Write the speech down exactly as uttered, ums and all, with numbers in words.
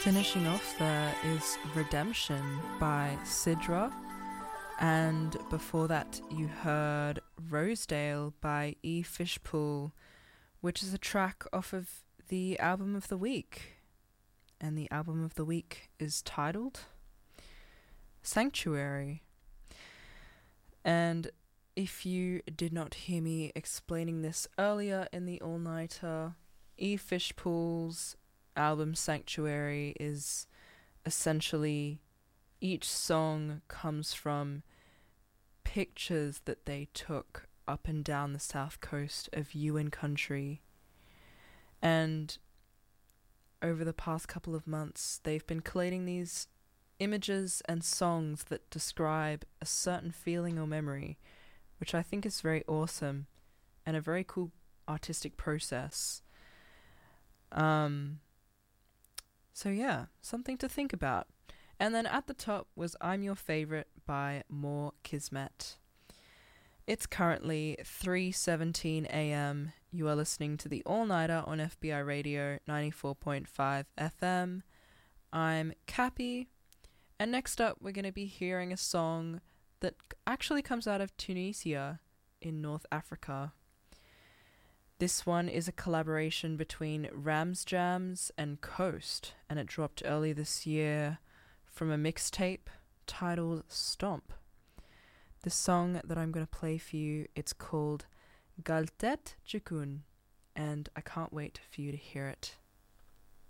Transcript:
Finishing off there is Redemption by Sidra, and before that you heard Rosedale by E. Fishpool, which is a track off of the album of the week, and the album of the week is titled Sanctuary. And if you did not hear me explaining this earlier in the all-nighter, E. Fishpool's album Sanctuary is essentially each song comes from pictures that they took up and down the south coast of Yuin country, and over the past couple of months they've been collating these images and songs that describe a certain feeling or memory, which I think is very awesome and a very cool artistic process. Um So yeah, something to think about. And then at the top was I'm Your Favorite by More Kismet. It's currently three seventeen a.m. You are listening to the All-Nighter on F B I Radio ninety-four point five F M. I'm Cappy. And next up we're going to be hearing a song that actually comes out of Tunisia in North Africa. This one is a collaboration between Ramsjams and Coast, and it dropped early this year from a mixtape titled Stomp. The song that I'm going to play for you, it's called Galtet Jukun, and I can't wait for you to hear it.